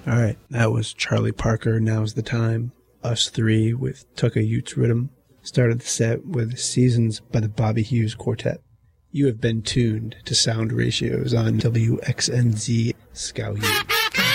All right, that was Charlie Parker, Now's the Time. Us Three with Tucka Utes Rhythm. Started the set with Seasons by the Bobby Hughes Quartet. You have been tuned to Sound Ratios on WXNZ Skowhew.